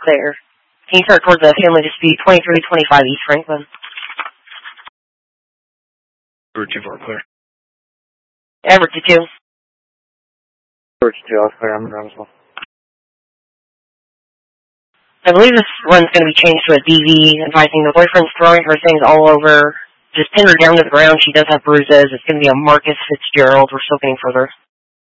there. Can you start towards the family dispute, 2325 East Franklin? Route 24, clear. Everett to 2. Route 2, I'll clear. I'm in Brownsville. I believe this run's going to be changed to a DV, advising the boyfriend's throwing her things all over. Just pin her down to the ground. She does have bruises. It's going to be a Marcus Fitzgerald. We're still getting further.